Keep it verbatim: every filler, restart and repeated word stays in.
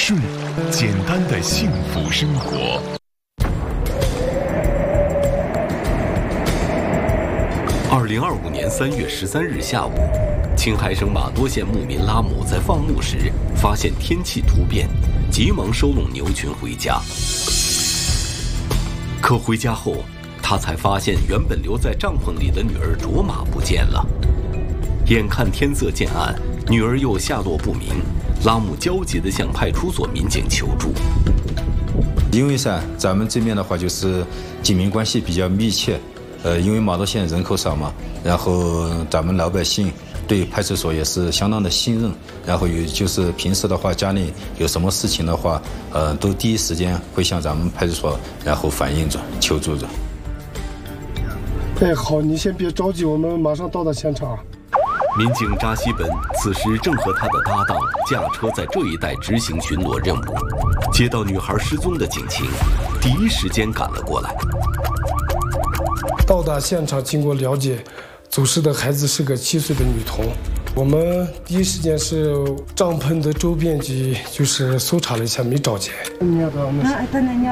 顺简单的幸福生活。二零二五年三月十三日下午，青海省玛多县牧民拉姆在放牧时发现天气突变，急忙收拢牛群回家。可回家后，他才发现原本留在帐篷里的女儿卓玛不见了。眼看天色渐暗，女儿又下落不明，拉姆焦急地向派出所民警求助。 因为噻，咱们这边的话就是警民关系比较密切，呃，因为玛多县人口少嘛，然后咱们老百姓对派出所也是相当的信任，然后有就是平时的话，家里有什么事情的话，呃，都第一时间会向咱们派出所然后反映着、求助着。 哎，好，你先别着急，我们马上到达现场。 民警扎西本此时正和他的搭档驾车在这一带执行巡逻任务，接到女孩失踪的警情，第一时间赶了过来。 到达现场，经过了解，走失的孩子是个七岁的女童。我们第一时间是帐篷的周边及就是搜查了一下，没找见。